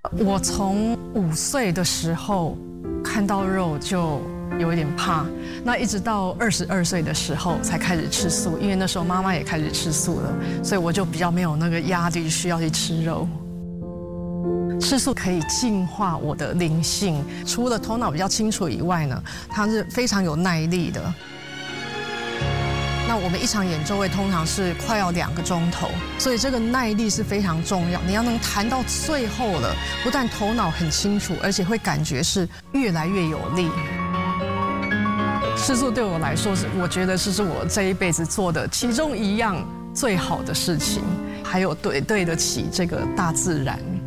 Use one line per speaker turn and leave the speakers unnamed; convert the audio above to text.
我从5岁的时候看到肉就有一点怕，那一直到22岁的时候才开始吃素，因为那时候妈妈也开始吃素了，所以我就比较没有那个压力需要去吃肉。吃素可以净化我的灵性，除了头脑比较清楚以外呢，它是非常有耐力的。那我们一场演奏会通常是快要2个钟头，所以这个耐力是非常重要。你要能弹到最后了，不但头脑很清楚，而且会感觉是越来越有力。吃素对我来说我觉得这是我这一辈子做的其中一样最好的事情，还有对得起这个大自然。